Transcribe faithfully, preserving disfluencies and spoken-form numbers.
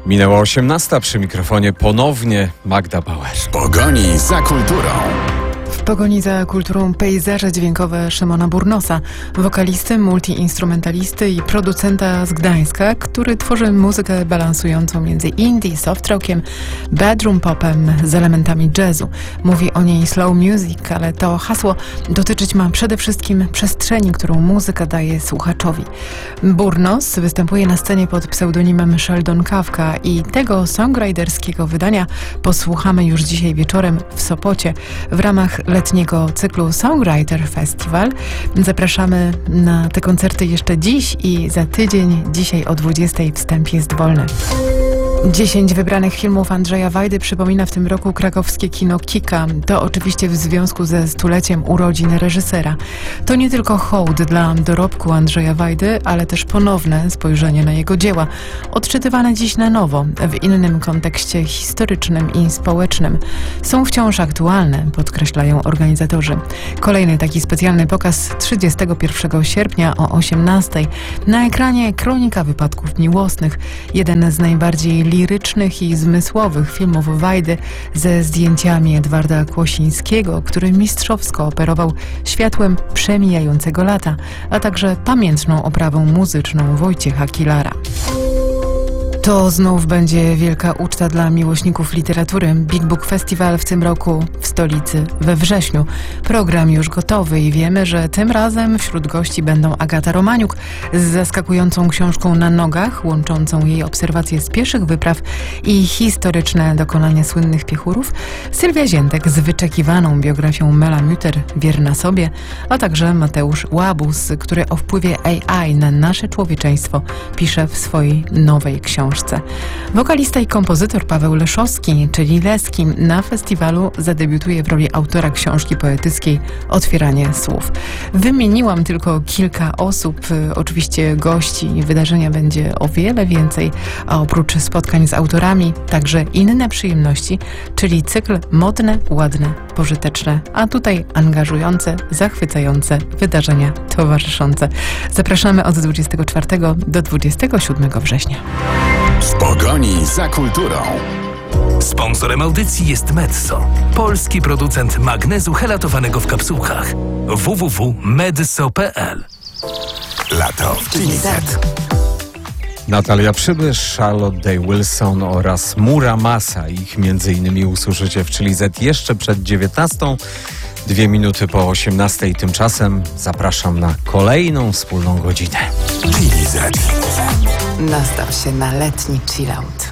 Minęła osiemnasta, przy mikrofonie ponownie Magda Bauer. W pogoni za kulturą. W pogoni za kulturą pejzaże dźwiękowe Szymona Burnosa, wokalisty, multiinstrumentalisty i producenta z Gdańska, który tworzy muzykę balansującą między indie, soft rockiem, bedroom popem z elementami jazzu. Mówi o niej slow music, ale to hasło dotyczyć ma przede wszystkim przestrzeni, którą muzyka daje słuchaczowi. Burnos występuje na scenie pod pseudonimem Sheldon Kafka i tego songwriterskiego wydania posłuchamy już dzisiaj wieczorem w Sopocie w ramach letniego cyklu Songwriter Festival. Zapraszamy na te koncerty jeszcze dziś i za tydzień. Dzisiaj o dwudziestej wstęp jest wolny. Dziesięć wybranych filmów Andrzeja Wajdy przypomina w tym roku krakowskie kino Kika. To oczywiście w związku ze stuleciem urodzin reżysera. To nie tylko hołd dla dorobku Andrzeja Wajdy, ale też ponowne spojrzenie na jego dzieła, odczytywane dziś na nowo, w innym kontekście historycznym i społecznym. Są wciąż aktualne, podkreślają organizatorzy. Kolejny taki specjalny pokaz trzydziestego pierwszego sierpnia o osiemnastej. Na ekranie Kronika wypadków miłosnych, jeden z najbardziej lirycznych i zmysłowych filmów Wajdy ze zdjęciami Edwarda Kłosińskiego, który mistrzowsko operował światłem przemijającego lata, a także pamiętną oprawą muzyczną Wojciecha Kilara. To znów będzie wielka uczta dla miłośników literatury. Big Book Festival w tym roku w stolicy we wrześniu. Program już gotowy i wiemy, że tym razem wśród gości będą Agata Romaniuk z zaskakującą książką Na nogach, łączącą jej obserwacje z pieszych wypraw i historyczne dokonania słynnych piechurów, Sylwia Ziętek z wyczekiwaną biografią Mela Mütter, Wierna sobie, a także Mateusz Łabus, który o wpływie A I na nasze człowieczeństwo pisze w swojej nowej książce. Wokalista i kompozytor Paweł Leszowski, czyli Leski, na festiwalu zadebiutuje w roli autora książki poetyckiej Otwieranie słów. Wymieniłam tylko kilka osób, oczywiście gości i wydarzenia będzie o wiele więcej, a oprócz spotkań z autorami także inne przyjemności, czyli cykl modne, ładne, pożyteczne, a tutaj angażujące, zachwycające wydarzenia towarzyszące. Zapraszamy od dwudziestego czwartego do dwudziestego siódmego września. W pogoni za kulturą. Sponsorem audycji jest Medso, polski producent magnezu helatowanego w kapsułkach. w w w kropka medso kropka p l. Lato w Chili Z. Natalia Przybysz, Charlotte Day Wilson oraz Muramasa. Ich między innymi usłyszycie w Chili Z jeszcze przed dziewiętnastą. Dwie minuty po osiemnastej. Tymczasem zapraszam na kolejną wspólną godzinę. Chili Z. Nastaw się na letni chillout.